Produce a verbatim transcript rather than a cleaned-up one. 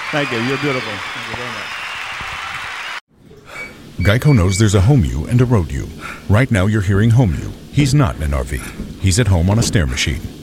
Thank you. You're beautiful. Thank you very much. Geico knows there's a home you and a road you. Right now you're hearing home you. He's not in an R V. He's at home on a stair machine.